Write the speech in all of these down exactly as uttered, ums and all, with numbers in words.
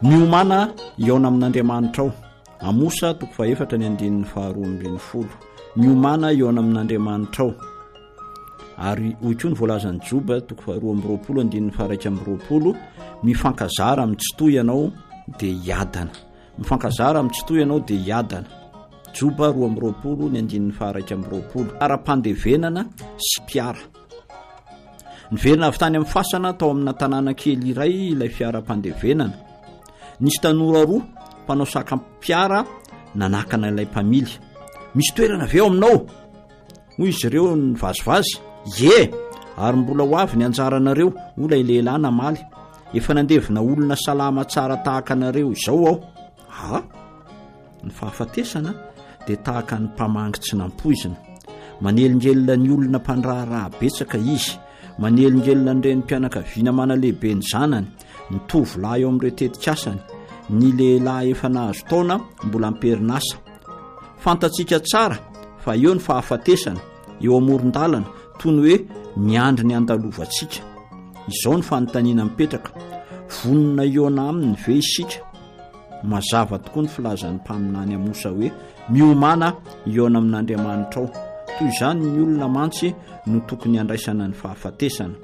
miomana iaona amin'Andriamanitra ao. Amosa toko faefatra ny andinin'ny faharoa ambin'ny folo. Miomana iaona amin'Andriamanitra ao. Ary hoy koa ny voalazan'ny Joba toko faharoa amby roapolo andinin'ny faharaika amby roapolo, mifankazara amin'ny tsy toy ianao dia hiadana. Mifankazara amin'ny tsy toy ianao dia hiadana. Joba roa amby roapolo ny andinin'ny faharaika amby roapolo. Ara-pandevenana sy mpiara. Niverina avy tany amin'ny fasana tao amina tanàna kely iray ilay fiara-pandevenana. Nisy tanora roa mpanao saka mpiara nanakana ilay mpamily. Misy toerana avy eo aminao? Hoy izy ireo ny vazivazy. Ye, ary mbola ho avy ny anjaranareo, ho ilay lehilahy namaly. Efa nandevina olona salama tsara tahaka anareo izao aho. Ha? Ny fahafatesana dia tahaka ny mpamangitsy nampoizina. Manelingelina ny olona mpandraharaha betsaka izy. Manelingelina ny renim-pianakaviana manalehibe ny zanany, ny tovolahy eo amin'ireo tetikasany, ny lehilahy efa nahazo taona mbola amperinasa. Fantatsika tsara fa eo ny fahafatesana eo amoron-dalana toy ny hoe miandry ny andalovantsika. Izao ny fanontaniana mipetraka. Vonona iona aminy ve isika? Mazava tokoa ny filazan'ny mpaminany Amosa hoe miomana iona amin'Andriamanitra ao. Toy izany ny olona mantsy no tokony handraisana ny fahafatesana.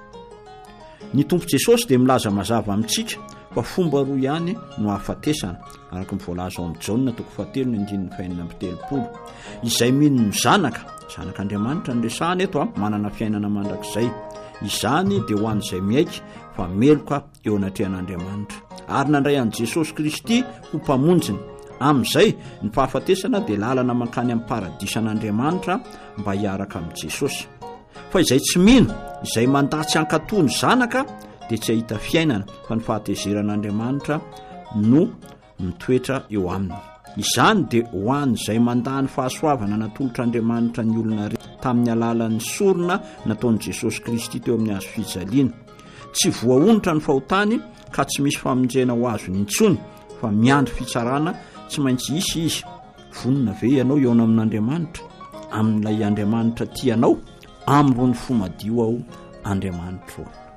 Ny Tompo Jesosy dia milaza mazava amintsika fa fomba roa ihany no hahafatesana, araka ny voalaza ao amin'ny Jaona toko fahatelo ny andininy fahaenina amby telopolo. Izay mino ny zanaka, zanak'Andriamanitra ny resahana eto a, manana fiainana mandrakizay. Izany dia ho an'izay miaiky fa meloka eo anatrehan'Andriamanitra. Ary nandray an'i Jesosy Kristy ho mpamonjiny. Amin'izay ny fahafatesana dia lalana mankany amin'ny paradisan'Andriamanitra mba hiaraka amin'i Jesosy. Fa izay tsy mino, izay mandatsy ankatoa ny zanaka dia tsy hahita fiainana, fa ny fahatezeran'Andriamanitra no mitoetra eo aminy. Izany dia ho an'izay mandany fahasoavana natolotr'Andriamanitra ny olona rehetra tamin'ny alalan'ny sorona nataon'i Jesosy Kristy teo amin'ny hazo fijaliana. Tsy voaonitra ny fahotany ka tsy misy famonjena ho azony intsony, fa miandry fitsarana tsy maintsy isy izy. Vonona ve ianao iona amin'Andriamanitra? Amin'ilay Andriamanitra tianao, amrony fomadio ao Andriamanitra.